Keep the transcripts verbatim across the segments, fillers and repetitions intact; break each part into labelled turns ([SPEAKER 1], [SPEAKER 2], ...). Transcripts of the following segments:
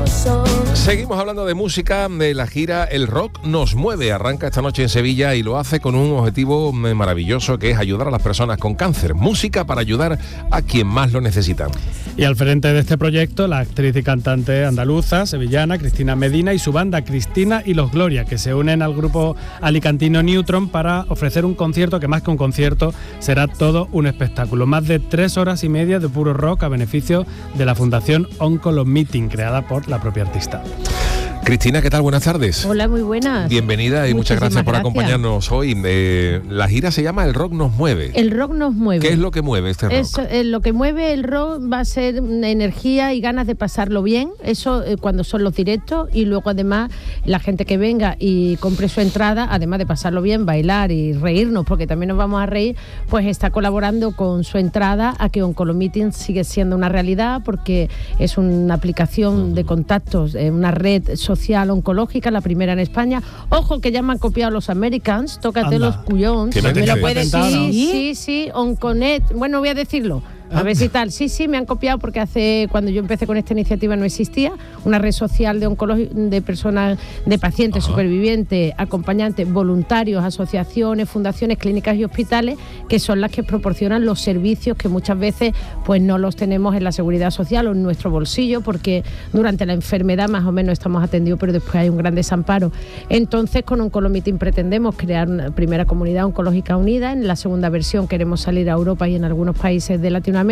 [SPEAKER 1] Seguimos hablando de música, de la gira El Rock Nos Mueve. Arranca esta noche en Sevilla y lo hace con un objetivo maravilloso, que es ayudar a las personas con cáncer. Música para ayudar a quien más lo necesitan.
[SPEAKER 2] Y al frente de este proyecto, la actriz y cantante andaluza, sevillana, Cristina Medina, y su banda Cristina y los Gloria, que se unen al grupo alicantino Neutron para ofrecer un concierto que, más que un concierto, será todo un espectáculo. Más de tres horas y media de puro rock a beneficio de la Fundación Oncolo Meeting, creada por la propia artista.
[SPEAKER 1] Cristina, ¿qué tal? Buenas tardes.
[SPEAKER 3] Hola, muy buenas.
[SPEAKER 1] Bienvenida y
[SPEAKER 3] Muchísimas
[SPEAKER 1] muchas gracias por
[SPEAKER 3] gracias.
[SPEAKER 1] acompañarnos hoy. Eh, la gira se llama El Rock Nos Mueve.
[SPEAKER 3] El rock nos mueve.
[SPEAKER 1] ¿Qué es lo que mueve este rock?
[SPEAKER 3] Eso, eh, lo que mueve el rock va a ser energía y ganas de pasarlo bien, eso eh, cuando son los directos, y luego además la gente que venga y compre su entrada, además de pasarlo bien, bailar y reírnos, porque también nos vamos a reír, pues está colaborando con su entrada a que Oncolo Meeting sigue siendo una realidad, porque es una aplicación de contactos, eh, una red social oncológica, la primera en España. Ojo, que ya me han copiado los Americans, tócate
[SPEAKER 2] Anda.
[SPEAKER 3] los cuyons.
[SPEAKER 1] ¿Qué me
[SPEAKER 3] ¿Me lo
[SPEAKER 1] dices?
[SPEAKER 3] puedes decir?
[SPEAKER 2] ¿No?
[SPEAKER 3] Sí, sí, sí, Onconet. Bueno, voy a decirlo. A ver si tal. Sí, sí, me han copiado, porque hace cuando yo empecé con esta iniciativa no existía una red social de oncología, de personas, de pacientes,
[SPEAKER 1] Ajá.
[SPEAKER 3] supervivientes, acompañantes, voluntarios, asociaciones, fundaciones, clínicas y hospitales, que son las que proporcionan los servicios que muchas veces pues no los tenemos en la seguridad social o en nuestro bolsillo, porque durante la enfermedad más o menos estamos atendidos, pero después hay un gran desamparo. Entonces, con Oncolo Meeting pretendemos crear una primera comunidad oncológica unida. En la segunda versión queremos salir a Europa y en algunos países de Latinoamérica.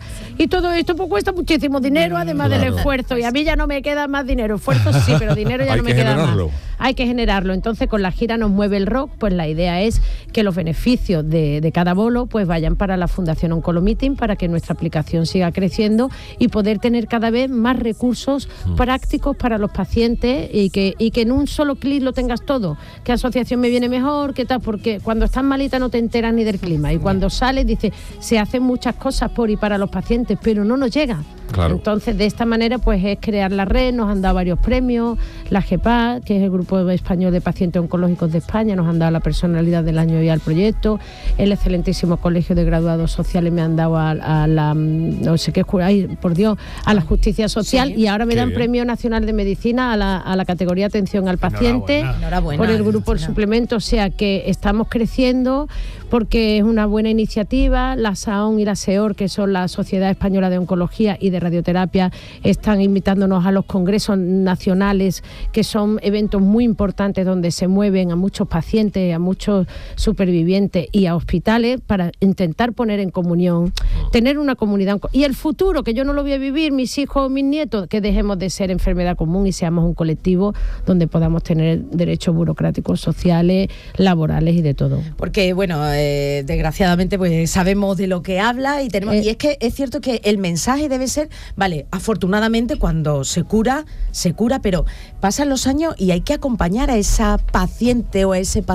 [SPEAKER 3] Y todo esto pues cuesta muchísimo dinero, además
[SPEAKER 1] Claro.
[SPEAKER 3] del esfuerzo, y a mí ya no me queda más dinero. Esfuerzo sí, pero dinero ya
[SPEAKER 1] Hay
[SPEAKER 3] no me
[SPEAKER 1] que
[SPEAKER 3] queda
[SPEAKER 1] generarlo.
[SPEAKER 3] más. Hay que generarlo. Entonces, con la gira Nos Mueve el Rock, pues la idea es que los beneficios de, de cada bolo pues vayan para la Fundación Oncolo Meeting, para que nuestra aplicación siga creciendo y poder tener cada vez más recursos mm. prácticos para los pacientes, y que, y que en un solo clic lo tengas todo. ¿Qué asociación me viene mejor? ¿Qué tal? Porque cuando estás malita no te enteras ni del clima, y cuando sales dices, se hacen muchas cosas por y para los pacientes, pero no nos llega.
[SPEAKER 1] Claro.
[SPEAKER 3] Entonces, de esta manera, pues es crear la red. Nos han dado varios premios. La G E P A, que es el Grupo Español de Pacientes Oncológicos de España, nos han dado la personalidad del año y al proyecto. El excelentísimo Colegio de Graduados Sociales me han dado a, a la, no sé qué, ay, por Dios, a la Justicia Social, sí. Y ahora me
[SPEAKER 1] Qué
[SPEAKER 3] dan
[SPEAKER 1] bien.
[SPEAKER 3] Premio Nacional de Medicina a la, a la categoría Atención al Paciente.
[SPEAKER 2] Enhorabuena.
[SPEAKER 4] Enhorabuena,
[SPEAKER 3] Por el grupo El
[SPEAKER 4] Cristina.
[SPEAKER 3] Suplemento. O sea que estamos creciendo, porque es una buena iniciativa. La S A O N y la S E O R, que son la Sociedad Española de Oncología y de Radioterapia, están invitándonos a los congresos nacionales, que son eventos muy importantes donde se mueven a muchos pacientes, a muchos supervivientes y a hospitales, para intentar poner en comunión, tener una comunidad. Y el futuro, que yo no lo voy a vivir, mis hijos, mis nietos, que dejemos de ser enfermedad común y seamos un colectivo donde podamos tener derechos burocráticos, sociales, laborales y de todo.
[SPEAKER 4] Porque, bueno, eh, desgraciadamente pues sabemos de lo que habla y tenemos
[SPEAKER 3] Eh,
[SPEAKER 4] y es que es cierto que el mensaje debe ser, vale, afortunadamente cuando se cura, se cura, pero pasan los años y hay que acompañar a esa paciente o a ese paciente